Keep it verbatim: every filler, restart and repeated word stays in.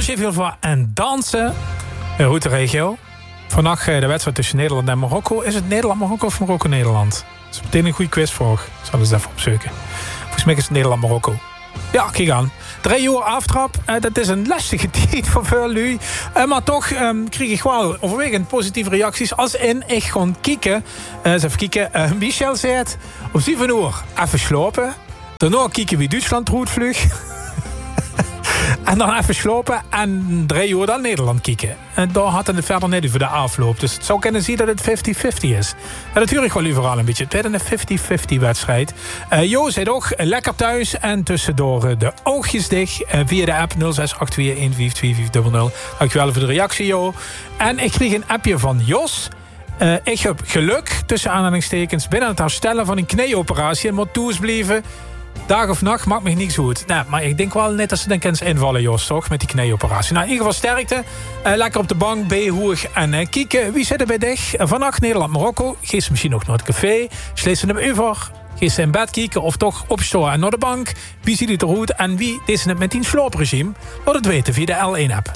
Sheffield voor en dansen. Hoe de regio. Vannacht de wedstrijd tussen Nederland en Marokko. Is het Nederland-Marokko of Marokko-Nederland? Dat is meteen een goede quizvraag. Ik zal eens even opzoeken. Volgens mij is het Nederland-Marokko. Ja, kijk aan. Drie uur aftrap. Uh, dat is een lastige tijd voor veel lui. Uh, maar toch um, kreeg ik wel overwegend positieve reacties. Als in, ik gewoon kijken. Uh, eens even kijken. Uh, Michel zei het. Om zeven uur even slopen. Daarna kijken wie Duitsland roet vlug. En dan even slopen en drie uur dan Nederland kijken. En daar hadden het verder net over de afloop. Dus het zou kunnen zien dat het vijftig vijftig is. En dat huur ik wel liever al een beetje. Het werd een vijftig vijftig wedstrijd. Uh, Jo zei ook lekker thuis en tussendoor de oogjes dicht. Uh, via de app nul zes acht twee een vijf twee vijf nul nul. Dankjewel voor de reactie, Jo. En ik kreeg een appje van Jos. Uh, ik heb geluk, tussen aanhalingstekens, binnen het herstellen van een knieoperatie en moet toesblijven. Dag of nacht maakt me niks goed. Nou, maar ik denk wel net als ze dan kunnen invallen, Jos, toch? Met die knieoperatie. Nou, in ieder geval sterkte. Uh, lekker op de bank, behoeig en uh, kijken. Wie zit er bij dich? Uh, vannacht Nederland-Marokko. Geef ze misschien nog naar het café. Slees ze hem over. Geef ze in bed kijken of toch opstaan en naar de bank. Wie ziet het er goed en wie is het met die sloopregime? Laat het weten via de L één app.